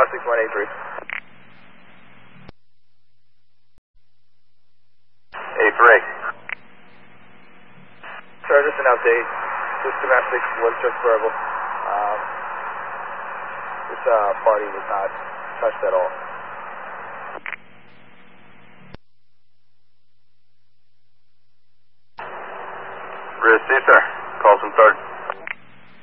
Domestic 183. Hey, Frank. Sir, just an update. This domestic was just verbal. This party was not touched at all. Receive, sir. Calls from third.